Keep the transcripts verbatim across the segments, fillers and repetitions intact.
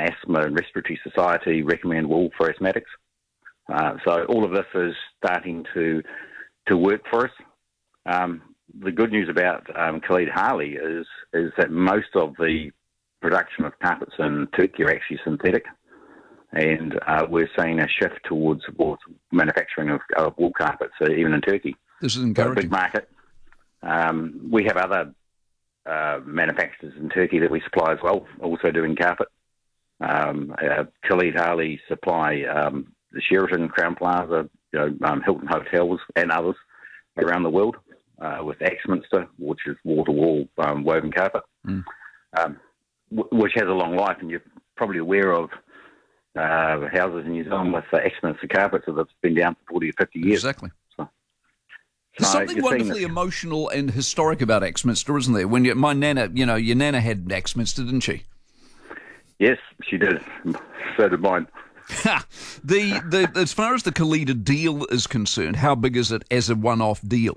Asthma and Respiratory Society recommend wool for asthmatics. Uh, so all of this is starting to to work for us. Um, the good news about um, Khalid Harley is is that most of the production of carpets in Turkey are actually synthetic, and uh, we're seeing a shift towards, towards manufacturing of, of wool carpets, uh, even in Turkey. This is So a encouraging. big market. Um, we have other uh, manufacturers in Turkey that we supply as well, also doing carpet. Um, uh, Khalid Harley supply um, the Sheraton, Crown Plaza, you know, um, Hilton Hotels and others around the world uh, with Axminster, which is wall-to-wall um, woven carpet, Mm. um, w- which has a long life, and you're probably aware of uh, houses in New Zealand with uh, Axminster carpets that have been down for forty or fifty years. Exactly. So, There's so something you're seeing wonderfully this- emotional and historic about Axminster, isn't there? When you, my nana, you know, your nana had Axminster, didn't she? Yes, she did. So did mine. the, the as far as the Khalid deal is concerned, how big is it as a one-off deal?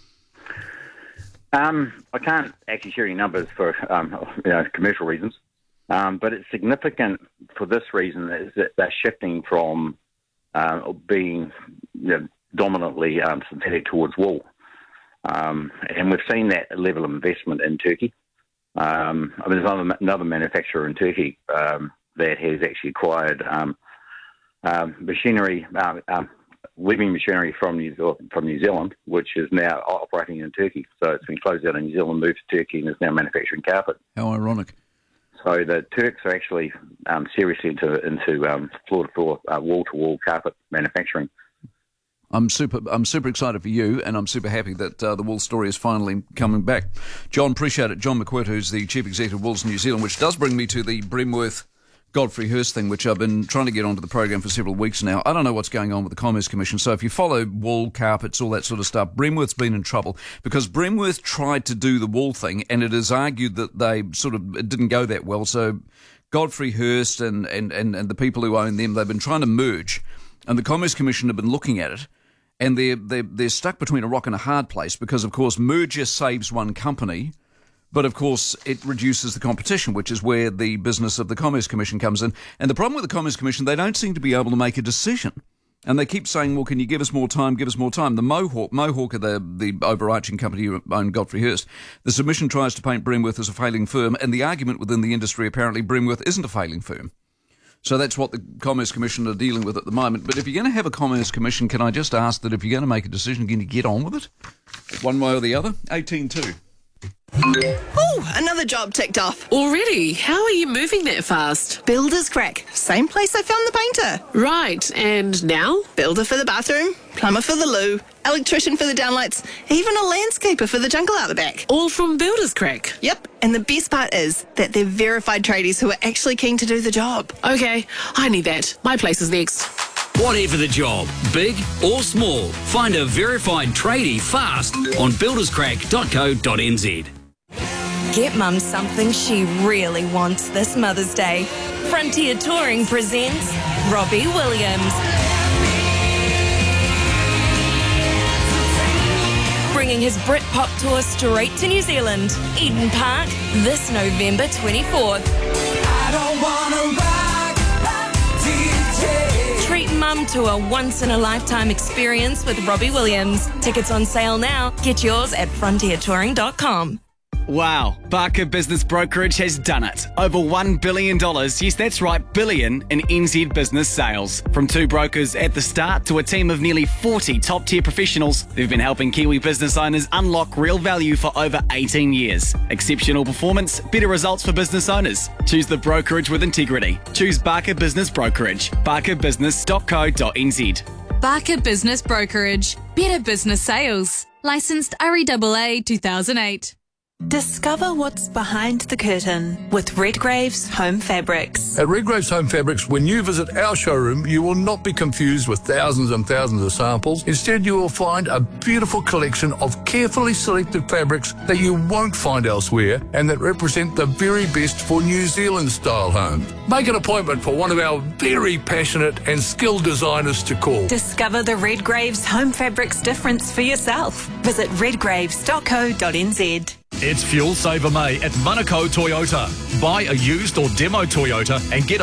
Um, I can't actually share any numbers for um, you know, commercial reasons, um, but it's significant for this reason is that they're shifting from uh, being you know, dominantly um, synthetic towards wool, um, and we've seen that level of investment in Turkey. Um, I mean, there's another, another manufacturer in Turkey um, that has actually acquired um, um, machinery. Um, um, weaving machinery from New Zealand, from New Zealand, which is now operating in Turkey. So it's been closed out in New Zealand, moved to Turkey, and is now manufacturing carpet. How ironic. So the Turks are actually um, seriously into into um, floor-to-floor, uh, wall-to-wall carpet manufacturing. I'm super. I'm super excited for you, and I'm super happy that uh, the wool story is finally coming back. John, appreciate it. John McQuirt, who's the Chief Executive of Wools New Zealand, which does bring me to the Bremworth Godfrey Hirst thing, which I've been trying to get onto the program for several weeks now. I don't know what's going on with the Commerce Commission, so if you follow wool, carpets, all that sort of stuff, Bremworth's been in trouble because Bremworth tried to do the wool thing, and it is argued that they sort of it didn't go that well. So Godfrey Hirst and, and, and, and the people who own them, they've been trying to merge, and the Commerce Commission have been looking at it, and they're, they're, they're stuck between a rock and a hard place because, of course, merger saves one company, but, of course, it reduces the competition, which is where the business of the Commerce Commission comes in. And the problem with the Commerce Commission, they don't seem to be able to make a decision. And they keep saying, well, can you give us more time, give us more time? The Mohawk, Mohawk are the, the overarching company who own Godfrey Hirst. The submission tries to paint Bremworth as a failing firm, and the argument within the industry, apparently, Bremworth isn't a failing firm. So that's what the Commerce Commission are dealing with at the moment. But if you're going to have a Commerce Commission, can I just ask that if you're going to make a decision, can you get on with it? One way or the other? eighteen two. Oh, another job ticked off. Already? How are you moving that fast? Builder's Crack. Same place I found the painter. Right, and now? Builder for the bathroom, plumber for the loo, electrician for the downlights, even a landscaper for the jungle out the back. All from Builder's Crack? Yep, and the best part is that they're verified tradies who are actually keen to do the job. Okay, I need that. My place is next. Whatever the job, big or small, find a verified tradie fast on builders crack dot co dot n z. Get Mum something she really wants this Mother's Day. Frontier Touring presents Robbie Williams. Bringing his Britpop tour straight to New Zealand, Eden Park, this November twenty-fourth. I don't wanna rock D J. Treat Mum to a once-in-a-lifetime experience with Robbie Williams. Tickets on sale now. Get yours at frontier touring dot com. Wow, Barker Business Brokerage has done it. Over one billion dollars, yes that's right, billion, in N Z business sales. From two brokers at the start to a team of nearly forty top-tier professionals, they've been helping Kiwi business owners unlock real value for over eighteen years. Exceptional performance, better results for business owners. Choose the brokerage with integrity. Choose Barker Business Brokerage. barker business dot co dot n z. Barker Business Brokerage. Better business sales. Licensed R E A A two thousand eight. Discover what's behind the curtain with Redgrave's Home Fabrics. At Redgrave's Home Fabrics, when you visit our showroom, you will not be confused with thousands and thousands of samples. Instead, you will find a beautiful collection of carefully selected fabrics that you won't find elsewhere and that represent the very best for New Zealand-style homes. Make an appointment for one of our very passionate and skilled designers to call. Discover the Redgrave's Home Fabrics difference for yourself. Visit redgraves dot co dot n z. It's Fuel Saver May at Manukau Toyota. Buy a used or demo Toyota and get